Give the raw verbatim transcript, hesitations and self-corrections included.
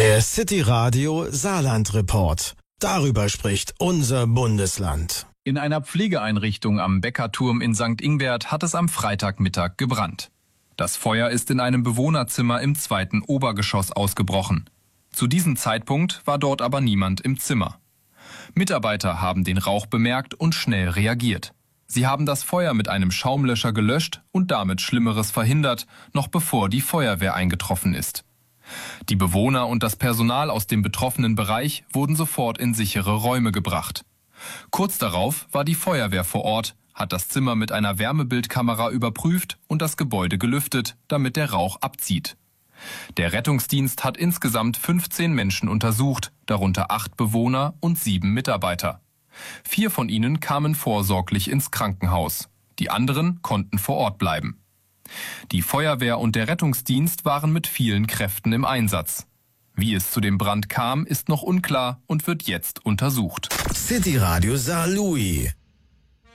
Der City Radio Saarland Report. Darüber spricht unser Bundesland. In einer Pflegeeinrichtung am Beckerturm in Sankt Ingbert hat es am Freitagmittag gebrannt. Das Feuer ist in einem Bewohnerzimmer im zweiten Obergeschoss ausgebrochen. Zu diesem Zeitpunkt war dort aber niemand im Zimmer. Mitarbeiter haben den Rauch bemerkt und schnell reagiert. Sie haben das Feuer mit einem Schaumlöscher gelöscht und damit Schlimmeres verhindert, noch bevor die Feuerwehr eingetroffen ist. Die Bewohner und das Personal aus dem betroffenen Bereich wurden sofort in sichere Räume gebracht. Kurz darauf war die Feuerwehr vor Ort, hat das Zimmer mit einer Wärmebildkamera überprüft und das Gebäude gelüftet, damit der Rauch abzieht. Der Rettungsdienst hat insgesamt fünfzehn Menschen untersucht, darunter acht Bewohner und sieben Mitarbeiter. Vier von ihnen kamen vorsorglich ins Krankenhaus. Die anderen konnten vor Ort bleiben. Die Feuerwehr und der Rettungsdienst waren mit vielen Kräften im Einsatz. Wie es zu dem Brand kam, ist noch unklar und wird jetzt untersucht. City Radio Saarlouis.